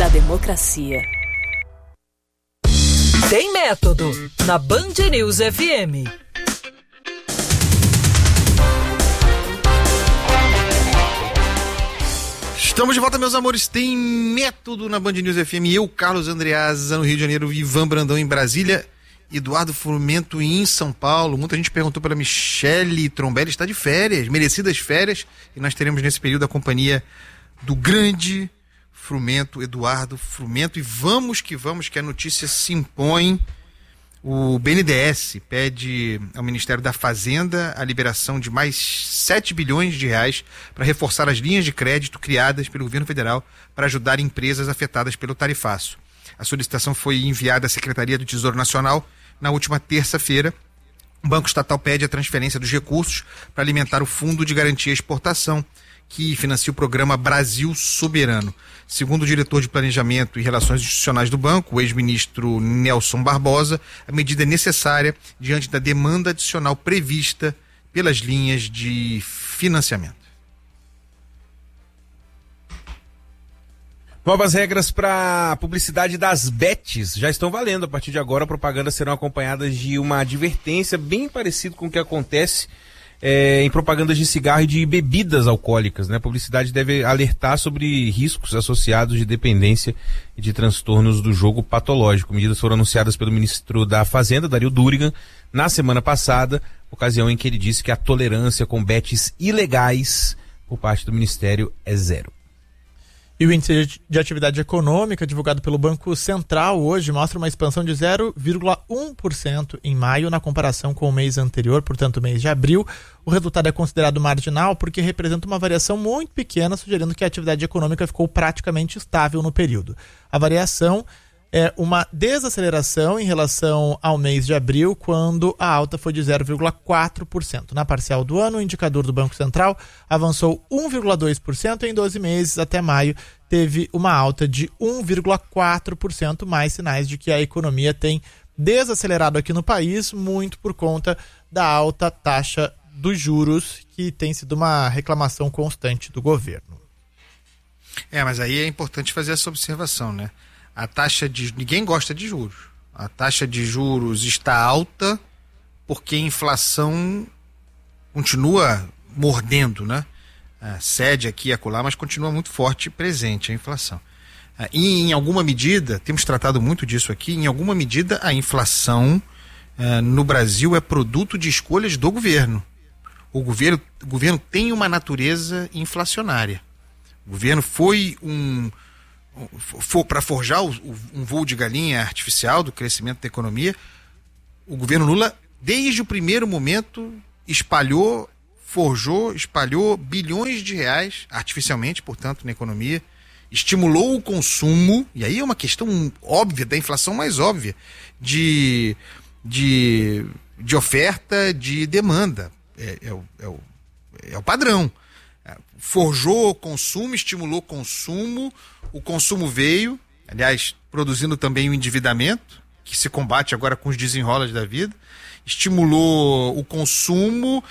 da democracia. Tem método na Band News FM. Estamos de volta, meus amores. Tem método na Band News FM. Eu, Carlos Andreasa, no Rio de Janeiro, Ivan Brandão em Brasília, Eduardo Frumento em São Paulo. Muita gente perguntou pela Michele Trombelli, está de férias, merecidas férias, e nós teremos nesse período a companhia do grande Frumento, Eduardo Frumento, e vamos que a notícia se impõe. O BNDES pede ao Ministério da Fazenda a liberação de mais 7 bilhões de reais para reforçar as linhas de crédito criadas pelo governo federal para ajudar empresas afetadas pelo tarifaço. A solicitação foi enviada à Secretaria do Tesouro Nacional na última terça-feira. O Banco Estatal pede a transferência dos recursos para alimentar o Fundo de Garantia à Exportação, que financia o programa Brasil Soberano. Segundo o diretor de Planejamento e Relações Institucionais do banco, o ex-ministro Nelson Barbosa, a medida é necessária diante da demanda adicional prevista pelas linhas de financiamento. Novas regras para a publicidade das bets já estão valendo. A partir de agora, propagandas serão acompanhadas de uma advertência bem parecida com o que acontece em propagandas de cigarro e de bebidas alcoólicas, né? A publicidade deve alertar sobre riscos associados de dependência e de transtornos do jogo patológico. Medidas foram anunciadas pelo ministro da Fazenda, Dario Durigan, na semana passada, ocasião em que ele disse que a tolerância com bets ilegais por parte do Ministério é zero. E o índice de atividade econômica divulgado pelo Banco Central hoje mostra uma expansão de 0,1% em maio na comparação com o mês anterior, portanto o mês de abril. O resultado é considerado marginal porque representa uma variação muito pequena, sugerindo que a atividade econômica ficou praticamente estável no período. A variação é uma desaceleração em relação ao mês de abril, quando a alta foi de 0,4%. Na parcial do ano, o indicador do Banco Central avançou 1,2% em 12 meses. Até maio teve uma alta de 1,4%, mais sinais de que a economia tem desacelerado aqui no país, muito por conta da alta taxa dos juros, que tem sido uma reclamação constante do governo. Mas aí é importante fazer essa observação, né? A taxa de... Ninguém gosta de juros. A taxa de juros está alta porque a inflação continua mordendo, né? Cede aqui e acolá, mas continua muito forte e presente a inflação. E em alguma medida, temos tratado muito disso aqui, em alguma medida a inflação no Brasil é produto de escolhas do governo. O governo tem uma natureza inflacionária. O governo foi para forjar um voo de galinha artificial do crescimento da economia. O governo Lula, desde o primeiro momento, espalhou bilhões de reais artificialmente, portanto, na economia, estimulou o consumo, e aí é uma questão óbvia, da inflação mais óbvia, de oferta, de demanda. É o padrão. Forjou o consumo, estimulou o consumo veio, aliás, produzindo também o endividamento, que se combate agora com os desenrolas da vida, estimulou o consumo,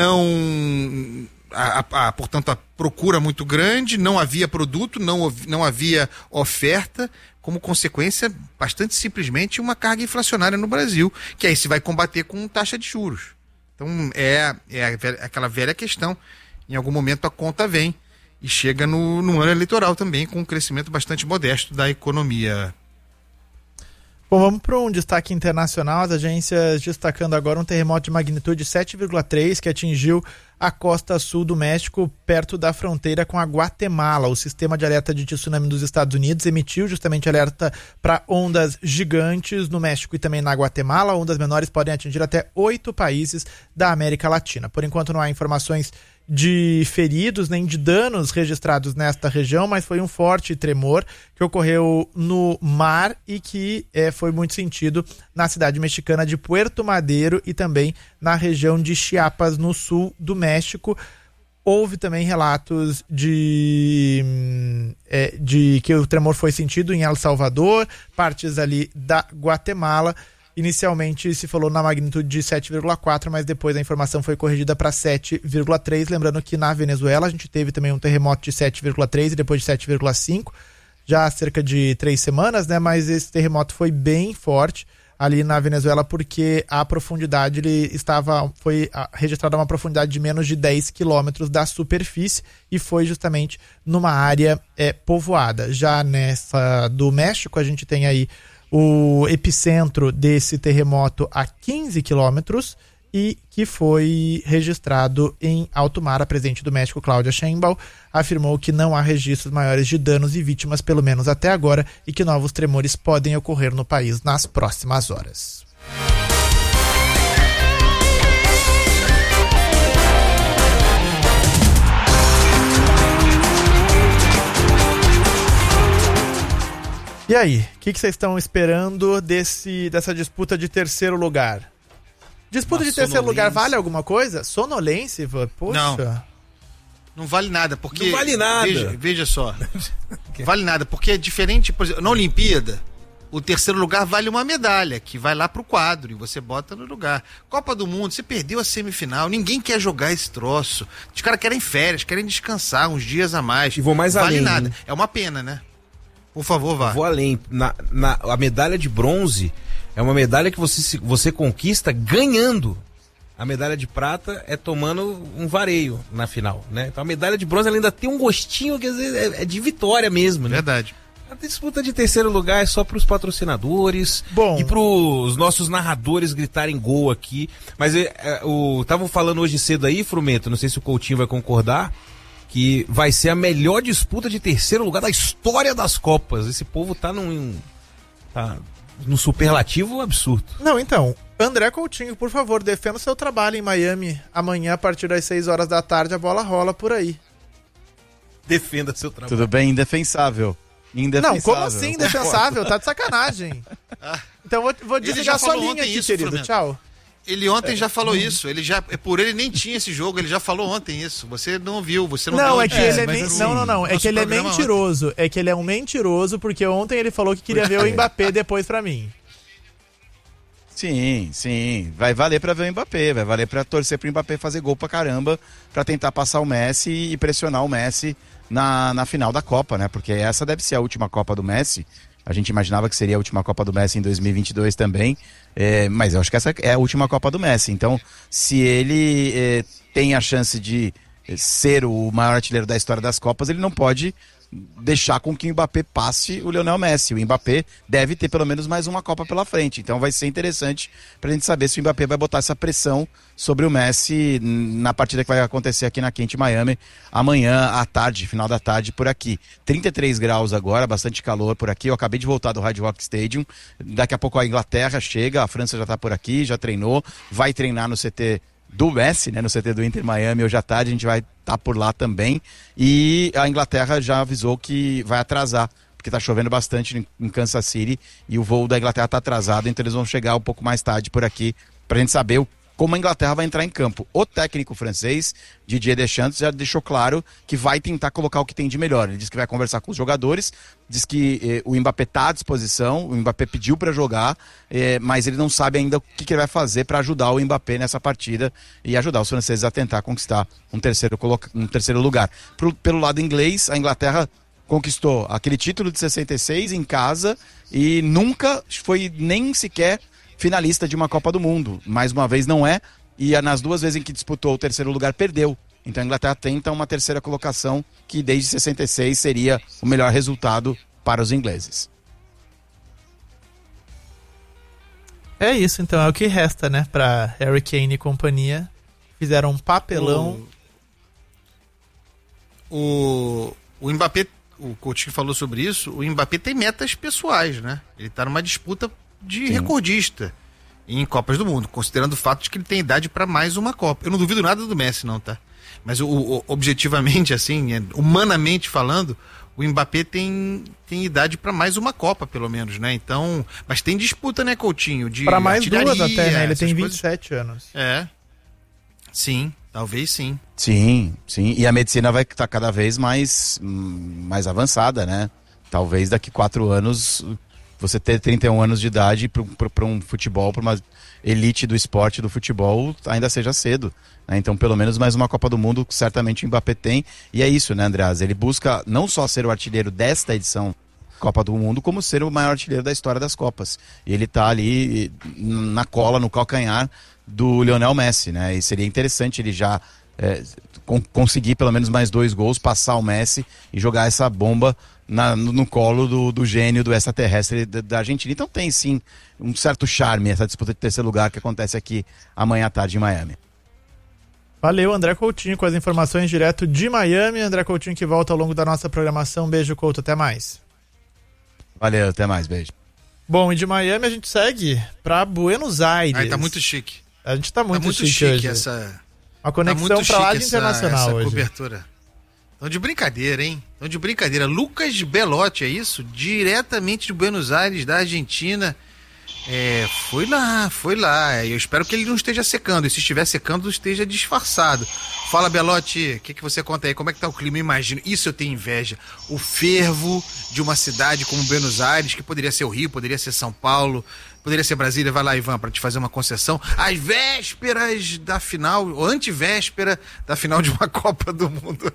portanto, a procura muito grande, não havia produto, não havia oferta, como consequência, bastante simplesmente, uma carga inflacionária no Brasil, que aí se vai combater com taxa de juros. Então, é aquela velha questão. Em algum momento a conta vem e chega no ano eleitoral também, com um crescimento bastante modesto da economia. Bom, vamos para um destaque internacional. As agências destacando agora um terremoto de magnitude 7,3 que atingiu a costa sul do México, perto da fronteira com a Guatemala. O sistema de alerta de tsunami dos Estados Unidos emitiu justamente alerta para ondas gigantes no México e também na Guatemala. Ondas menores podem atingir até 8 países da América Latina. Por enquanto não há informações de feridos nem de danos registrados nesta região, mas foi um forte tremor que ocorreu no mar e que foi muito sentido na cidade mexicana de Puerto Madero e também na região de Chiapas, no sul do México. Houve também relatos de que o tremor foi sentido em El Salvador, partes ali da Guatemala. Inicialmente se falou na magnitude de 7,4, mas depois a informação foi corrigida para 7,3. Lembrando que na Venezuela a gente teve também um terremoto de 7,3 e depois de 7,5. já há cerca de 3 semanas, né? Mas esse terremoto foi bem forte ali na Venezuela, porque a profundidade foi registrada uma profundidade de menos de 10 quilômetros da superfície e foi justamente numa área povoada. Já nessa do México, a gente tem aí o epicentro desse terremoto a 15 quilômetros e que foi registrado em alto mar. A presidente do México, Claudia Sheinbaum, afirmou que não há registros maiores de danos e vítimas, pelo menos até agora, e que novos tremores podem ocorrer no país nas próximas horas. E aí, o que vocês estão esperando dessa disputa de terceiro lugar? Disputa de terceiro lugar vale alguma coisa? Sonolência? Poxa. Não vale nada, porque... Não vale nada. Veja só. Vale nada, porque é diferente, por exemplo, na Olimpíada, o terceiro lugar vale uma medalha, que vai lá pro quadro e você bota no lugar. Copa do Mundo, você perdeu a semifinal, ninguém quer jogar esse troço. Os caras querem férias, querem descansar uns dias a mais. E vou mais além. Vale nada. É uma pena, né? Por favor, vá. Vou além. A medalha de bronze é uma medalha que você conquista ganhando. A medalha de prata é tomando um vareio na final, né? Então a medalha de bronze ela ainda tem um gostinho que às vezes é de vitória mesmo, né? Verdade. A disputa de terceiro lugar é só para os patrocinadores e para os nossos narradores gritarem gol aqui. Mas estavam falando hoje cedo aí, Frumento, não sei se o Coutinho vai concordar, que vai ser a melhor disputa de terceiro lugar da história das Copas. Esse povo tá num superlativo absurdo. Não, então, André Coutinho, por favor, defenda o seu trabalho em Miami. Amanhã, a partir das 6 horas da tarde, a bola rola por aí. Defenda seu trabalho. Tudo bem, indefensável. Não, como assim indefensável? Tá de sacanagem. Então vou desligar sua linha aqui, querido. Flamengo. Tchau. Ele ontem já falou isso. Por ele nem tinha esse jogo. Ele já falou ontem isso. Você não viu, você não deu. Não, é que ele é que ele é mentiroso. É que ele é um mentiroso, porque ontem ele falou que queria ver o Mbappé depois pra mim. Sim. Vai valer pra ver o Mbappé. Vai valer pra torcer pro Mbappé fazer gol pra caramba, pra tentar passar o Messi e pressionar o Messi na final da Copa, né? Porque essa deve ser a última Copa do Messi. A gente imaginava que seria a última Copa do Messi em 2022 também, mas eu acho que essa é a última Copa do Messi. Então, se ele tem a chance de ser o maior artilheiro da história das Copas, ele não pode deixar com que o Mbappé passe o Lionel Messi. O Mbappé deve ter pelo menos mais uma Copa pela frente. Então vai ser interessante pra gente saber se o Mbappé vai botar essa pressão sobre o Messi na partida que vai acontecer aqui na Quente Miami amanhã à tarde, final da tarde por aqui. 33 graus agora, bastante calor por aqui. Eu acabei de voltar do Hard Rock Stadium. Daqui a pouco a Inglaterra chega, a França já tá por aqui, já treinou, vai treinar no CT do Messi, né, no CT do Inter Miami hoje à tarde. A gente vai estar por lá também, e a Inglaterra já avisou que vai atrasar, porque tá chovendo bastante em Kansas City e o voo da Inglaterra tá atrasado, então eles vão chegar um pouco mais tarde por aqui pra gente saber como a Inglaterra vai entrar em campo. O técnico francês, Didier Deschamps, já deixou claro que vai tentar colocar o que tem de melhor. Ele disse que vai conversar com os jogadores, diz que o Mbappé está à disposição, o Mbappé pediu para jogar, mas ele não sabe ainda o que ele vai fazer para ajudar o Mbappé nessa partida e ajudar os franceses a tentar conquistar um terceiro lugar. Pelo lado inglês, a Inglaterra conquistou aquele título de 66 em casa e nunca foi nem sequer finalista de uma Copa do Mundo. Mais uma vez não é, e nas 2 vezes em que disputou o terceiro lugar perdeu. Então a Inglaterra tenta uma terceira colocação que desde 66 seria o melhor resultado para os ingleses. É isso, então, é o que resta, né, para Harry Kane e companhia. Fizeram um papelão. O Mbappé, o Coutinho falou sobre isso, o Mbappé tem metas pessoais, né? Ele tá numa disputa de recordista em Copas do Mundo, considerando o fato de que ele tem idade para mais uma Copa. Eu não duvido nada do Messi, não, tá? Mas objetivamente, assim, humanamente falando, o Mbappé tem idade para mais uma Copa, pelo menos, né? Então, mas tem disputa, né, Coutinho? Para mais 2 até, né? Ele tem 27 anos. Sim, talvez sim. Sim. E a medicina vai estar cada vez mais avançada, né? Talvez daqui 4 anos você ter 31 anos de idade para um futebol, para uma elite do esporte do futebol, ainda seja cedo, né? Então, pelo menos mais uma Copa do Mundo, certamente o Mbappé tem. E é isso, né, Andreas? Ele busca não só ser o artilheiro desta edição Copa do Mundo como ser o maior artilheiro da história das Copas. E ele tá ali na cola, no calcanhar do Lionel Messi, né? E seria interessante ele já conseguir pelo menos mais 2 gols, passar o Messi e jogar essa bomba no colo do gênio, do extraterrestre da Argentina. Então tem sim um certo charme essa disputa de terceiro lugar que acontece aqui amanhã à tarde em Miami. Valeu, André Coutinho, com as informações direto de Miami. André Coutinho que volta ao longo da nossa programação. Beijo, Couto, até mais. Valeu, até mais, beijo. Bom, e de Miami a gente segue para Buenos Aires. Aí tá muito chique. A gente tá muito chique hoje. Essa... Uma conexão para lá de internacional essa hoje. Cobertura. Então de brincadeira, hein? Então de brincadeira. Lucas Belotti, é isso? Diretamente de Buenos Aires, da Argentina. Foi lá. Eu espero que ele não esteja secando. E se estiver secando, esteja disfarçado. Fala, Belotti, o que você conta aí? Como é que tá o clima? Eu imagino. Isso eu tenho inveja. O fervo de uma cidade como Buenos Aires, que poderia ser o Rio, poderia ser São Paulo, poderia ser Brasília. Vai lá, Ivan, para te fazer uma concessão. Às vésperas da final, ou antivéspera da final de uma Copa do Mundo.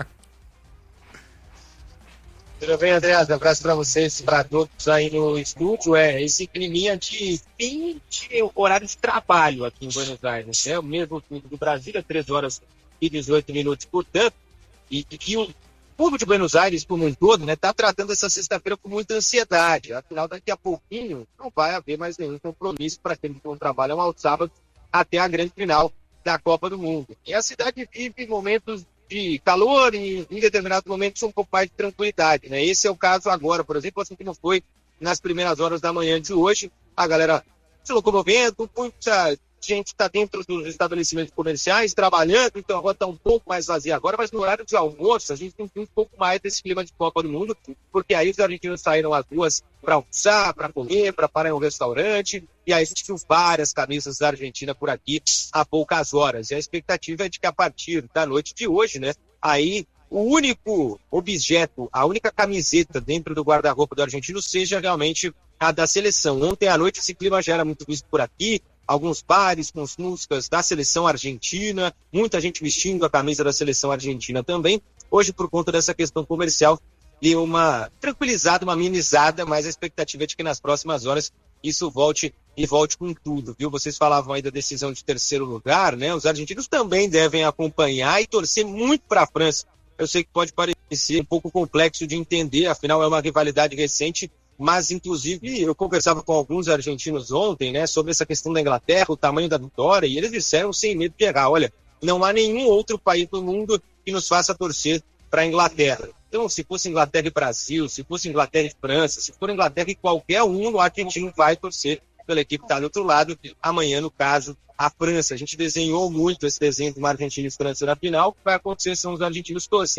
Tudo bem, André? Um abraço para vocês, para todos aí no estúdio. Esse climinha de fim de horário de trabalho aqui em Buenos Aires. É o mesmo do Brasília, 3 horas e 18 minutos, portanto. E que o povo de Buenos Aires, como um todo, né, tá tratando essa sexta-feira com muita ansiedade. Afinal, daqui a pouquinho não vai haver mais nenhum compromisso para aqueles que não trabalham aos sábados até a grande final da Copa do Mundo. E a cidade vive momentos de calor e em determinados momentos um pouco mais de tranquilidade, né? Esse é o caso agora, por exemplo, assim que não foi nas primeiras horas da manhã de hoje, a galera se locomovendo, muita gente está dentro dos estabelecimentos comerciais, trabalhando, então agora está um pouco mais vazia agora, mas no horário de almoço a gente tem um pouco mais desse clima de Copa do Mundo, porque aí os argentinos saíram às ruas para almoçar, para comer, para parar em um restaurante, e aí a gente viu várias camisas da Argentina por aqui há poucas horas, e a expectativa é de que a partir da noite de hoje, né, aí o único objeto, a única camiseta dentro do guarda-roupa do argentino seja realmente a da seleção. Ontem à noite esse clima já era muito visto por aqui, alguns bares com as músicas da seleção argentina, muita gente vestindo a camisa da seleção argentina também. Hoje, por conta dessa questão comercial, deu uma tranquilizada, uma amenizada, mas a expectativa é de que nas próximas horas isso volte com tudo, viu? Vocês falavam aí da decisão de terceiro lugar, né? Os argentinos também devem acompanhar e torcer muito para a França. Eu sei que pode parecer um pouco complexo de entender, afinal é uma rivalidade recente, mas inclusive eu conversava com alguns argentinos ontem, né, sobre essa questão da Inglaterra, o tamanho da vitória, e eles disseram sem medo de errar, olha, não há nenhum outro país do mundo que nos faça torcer para a Inglaterra. Então, se fosse Inglaterra e Brasil, se fosse Inglaterra e França, se for Inglaterra e qualquer um, o argentino vai torcer pela equipe que está do outro lado, amanhã, no caso, a França. A gente desenhou muito esse desenho de uma Argentina e França na final, o que vai acontecer são os argentinos torcendo